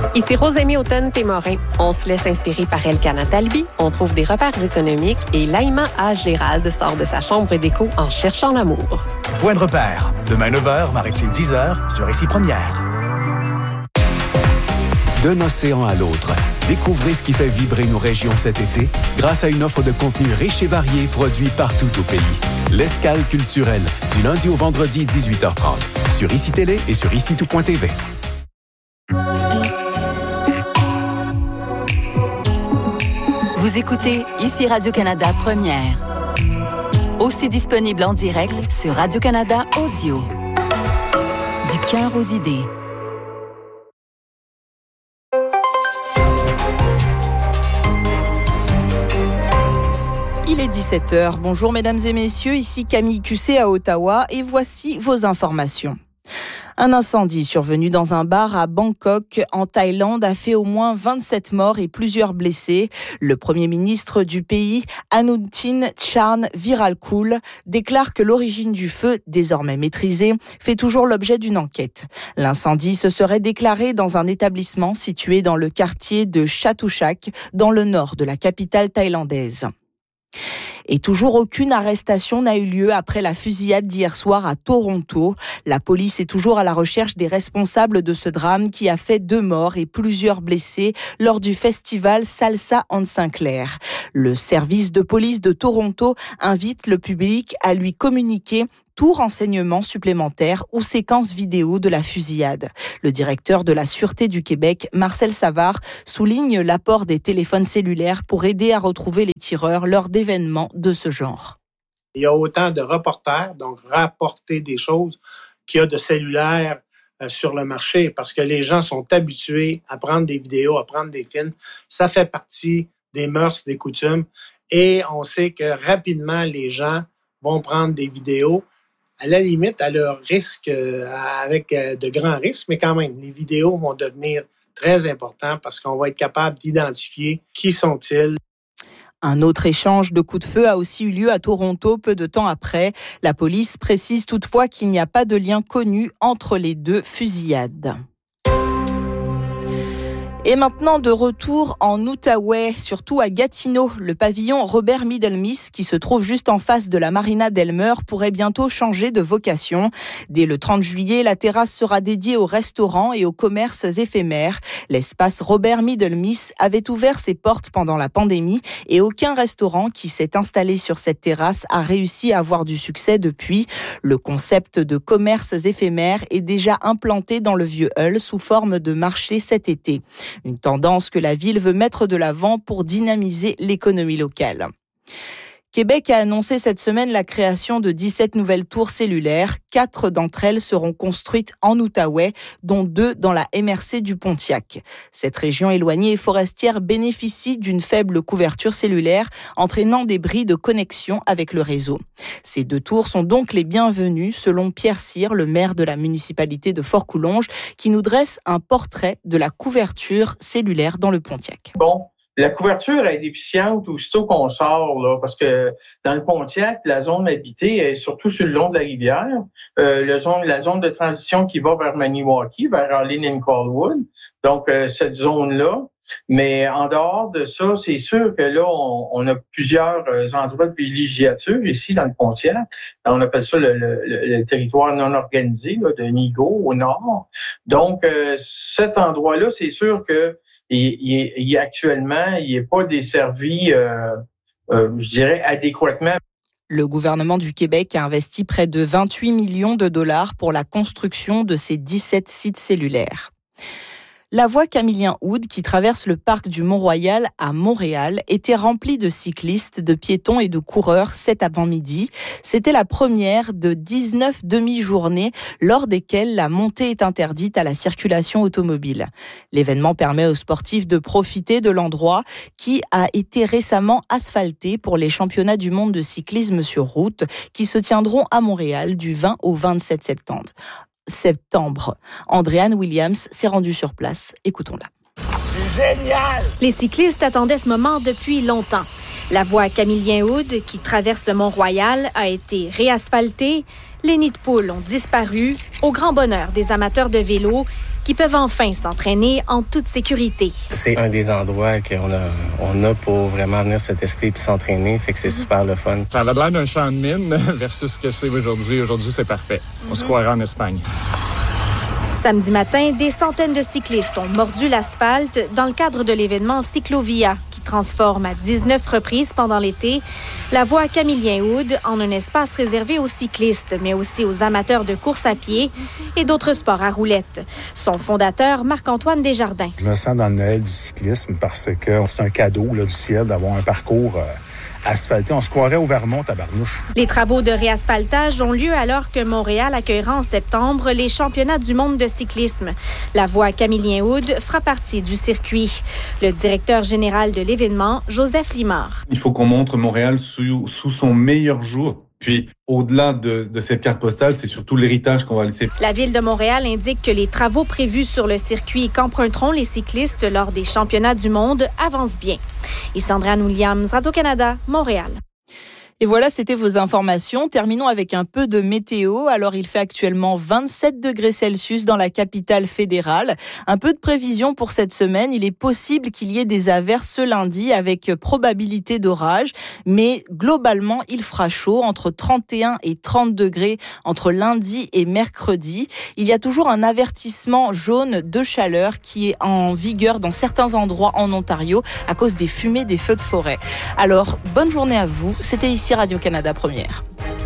Ici Rosémie Automne-Témorin. On se laisse inspirer par Elkana Talbi, on trouve des repères économiques et Laïma A. Gérald sort de sa chambre d'écho en cherchant l'amour. Point de repère. Demain 9h, Maritime 10h, sur Ici Première. D'un océan à l'autre, découvrez ce qui fait vibrer nos régions cet été grâce à une offre de contenu riche et varié produit partout au pays. L'Escale culturelle, du lundi au vendredi 18h30, sur ICI Télé et sur ICITout.tv. Vous écoutez ici Radio-Canada Première. Aussi disponible en direct sur Radio-Canada Audio. Du cœur aux idées. Il est 17h. Bonjour mesdames et messieurs, ici Camille Cussé à Ottawa et voici vos informations. Un incendie survenu dans un bar à Bangkok, en Thaïlande, a fait au moins 27 morts et plusieurs blessés. Le Premier ministre du pays, Anutin Charnvirakul, déclare que l'origine du feu, désormais maîtrisée, fait toujours l'objet d'une enquête. L'incendie se serait déclaré dans un établissement situé dans le quartier de Chatuchak, dans le nord de la capitale thaïlandaise. Et toujours aucune arrestation n'a eu lieu après la fusillade d'hier soir à Toronto. La police est toujours à la recherche des responsables de ce drame qui a fait 2 morts et plusieurs blessés lors du festival Salsa on Sinclair. Le service de police de Toronto invite le public à lui communiquer tout renseignement supplémentaire ou séquence vidéo de la fusillade. Le directeur de la Sûreté du Québec, Marcel Savard, souligne l'apport des téléphones cellulaires pour aider à retrouver les tireurs lors d'événements de ce genre. Il y a autant de reporters, donc rapporter des choses, qu'il y a de cellulaires sur le marché parce que les gens sont habitués à prendre des vidéos, à prendre des films. Ça fait partie des mœurs, des coutumes et on sait que rapidement, les gens vont prendre des vidéos à la limite, à leur risque, avec de grands risques, mais quand même, les vidéos vont devenir très importantes parce qu'on va être capable d'identifier qui sont-ils. Un autre échange de coups de feu a aussi eu lieu à Toronto peu de temps après. La police précise toutefois qu'il n'y a pas de lien connu entre les 2 fusillades. Et maintenant, de retour en Outaouais, surtout à Gatineau, le pavillon Robert Middlemiss, qui se trouve juste en face de la marina d'Elmer, pourrait bientôt changer de vocation. Dès le 30 juillet, la terrasse sera dédiée aux restaurants et aux commerces éphémères. L'espace Robert Middlemiss avait ouvert ses portes pendant la pandémie et aucun restaurant qui s'est installé sur cette terrasse a réussi à avoir du succès depuis. Le concept de commerces éphémères est déjà implanté dans le vieux Hull sous forme de marché cet été. Une tendance que la ville veut mettre de l'avant pour dynamiser l'économie locale. Québec a annoncé cette semaine la création de 17 nouvelles tours cellulaires. 4 d'entre elles seront construites en Outaouais, dont 2 dans la MRC du Pontiac. Cette région éloignée et forestière bénéficie d'une faible couverture cellulaire, entraînant des bris de connexion avec le réseau. Ces 2 tours sont donc les bienvenues, selon Pierre Cyr, le maire de la municipalité de Fort-Coulonge, qui nous dresse un portrait de la couverture cellulaire dans le Pontiac. Bon. La couverture est déficiente aussitôt qu'on sort, là, parce que dans le Pontiac, la zone habitée est surtout sur le long de la rivière. La zone de transition qui va vers Maniwaki, vers Arlene and Colwood. Donc, cette zone-là. Mais en dehors de ça, c'est sûr que là, on a plusieurs endroits de villégiature ici dans le Pontiac. On appelle ça le territoire non organisé là, de Nigo au nord. Donc, cet endroit-là, c'est sûr que actuellement, il n'est pas desservi, je dirais, adéquatement. Le gouvernement du Québec a investi près de 28 millions de dollars pour la construction de ces 17 sites cellulaires. La voie Camillien-Houde, qui traverse le parc du Mont-Royal à Montréal, était remplie de cyclistes, de piétons et de coureurs cet avant-midi. C'était la première de 19 demi-journées lors desquelles la montée est interdite à la circulation automobile. L'événement permet aux sportifs de profiter de l'endroit qui a été récemment asphalté pour les championnats du monde de cyclisme sur route qui se tiendront à Montréal du 20 au 27 septembre. Andréane Williams s'est rendue sur place. Écoutons-la. C'est génial! Les cyclistes attendaient ce moment depuis longtemps. La voie Camillien-Houde, qui traverse le Mont-Royal, a été réasphaltée. Les nids de poules ont disparu, au grand bonheur des amateurs de vélo qui peuvent enfin s'entraîner en toute sécurité. C'est un des endroits qu'on a pour vraiment venir se tester et s'entraîner, fait que c'est super le fun. Ça avait l'air d'un champ de mine versus ce que c'est aujourd'hui. Aujourd'hui, c'est parfait. On se croirait en Espagne. Samedi matin, des centaines de cyclistes ont mordu l'asphalte dans le cadre de l'événement Cyclovia, qui transforme à 19 reprises pendant l'été la voie Camillien-Houde en un espace réservé aux cyclistes, mais aussi aux amateurs de course à pied et d'autres sports à roulettes. Son fondateur, Marc-Antoine Desjardins. Je me sens dans le Noël du cyclisme parce que c'est un cadeau là, du ciel d'avoir un parcours asphalté. On se croirait au Vermont, tabarnouche. Les travaux de réasphaltage ont lieu alors que Montréal accueillera en septembre les championnats du monde de cyclisme. La voie Camillien-Houde fera partie du circuit. Le directeur général de l'événement, Joseph Limard. Il faut qu'on montre Montréal sous son meilleur jour. Puis, au-delà de cette carte postale, c'est surtout l'héritage qu'on va laisser. La Ville de Montréal indique que les travaux prévus sur le circuit qu'emprunteront les cyclistes lors des championnats du monde avancent bien. Ici Andréane Williams, Radio-Canada, Montréal. Et voilà, c'était vos informations. Terminons avec un peu de météo. Alors, il fait actuellement 27 degrés Celsius dans la capitale fédérale. Un peu de prévision pour cette semaine. Il est possible qu'il y ait des averses ce lundi avec probabilité d'orage. Mais globalement, il fera chaud entre 31 et 30 degrés entre lundi et mercredi. Il y a toujours un avertissement jaune de chaleur qui est en vigueur dans certains endroits en Ontario à cause des fumées des feux de forêt. Alors, bonne journée à vous. C'était ici Radio-Canada Première.